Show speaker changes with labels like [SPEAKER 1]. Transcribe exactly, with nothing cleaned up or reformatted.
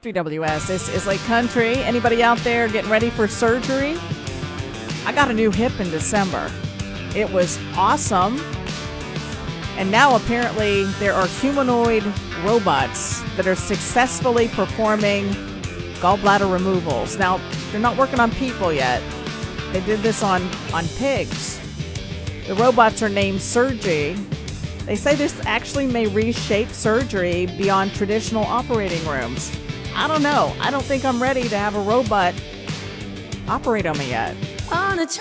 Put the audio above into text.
[SPEAKER 1] W S, this is Lake Country. Anybody out there getting ready for surgery? I got a new hip in December. It was awesome. And now apparently there are humanoid robots that are successfully performing gallbladder removals. Now, they're not working on people yet. They did this on, on pigs. The robots are named Surgy. They say this actually may reshape surgery beyond traditional operating rooms. I don't know. I don't think I'm ready to have a robot operate on me yet.
[SPEAKER 2] On a